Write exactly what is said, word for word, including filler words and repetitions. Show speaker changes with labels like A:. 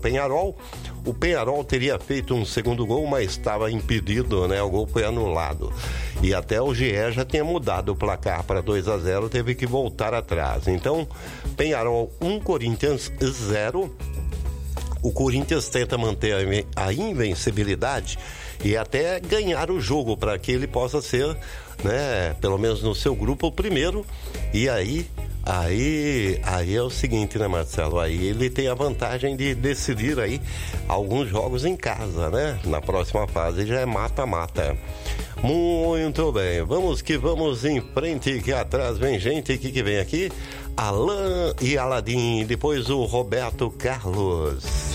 A: Peñarol. O Peñarol teria feito um segundo gol, mas estava impedido, né? O gol foi anulado. E até o G E já tinha mudado o placar para dois a zero, teve que voltar atrás. Então, Peñarol um, Corinthians zero. O Corinthians tenta manter a invencibilidade e até ganhar o jogo para que ele possa ser, né, pelo menos no seu grupo, o primeiro. E aí, aí, aí é o seguinte, né, Marcelo? Aí ele tem a vantagem de decidir aí alguns jogos em casa, né? Na próxima fase já é mata-mata. Muito bem, vamos que vamos em frente, que atrás vem gente. O que que vem aqui? Alain e Aladim, depois o Roberto Carlos.